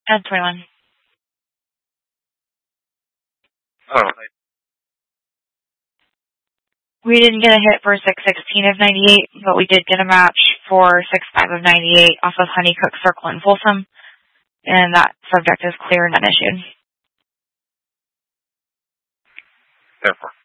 21. Oh. We didn't get a hit for 616 of 98, but we did get a match for 65 of 98 off of Honeycook Circle in Folsom, and that subject is clear and unissued. Therefore.